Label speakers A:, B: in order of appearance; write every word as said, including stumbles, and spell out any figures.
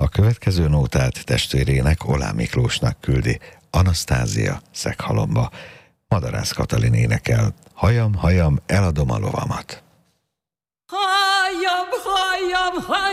A: A következő nótát testvérének, Olá Miklósnak küldi Anasztázia Szeghalomba. Madarász Katalin énekel: hajam, hajam, eladom a lovamat.
B: Hajam, hajam, hajam.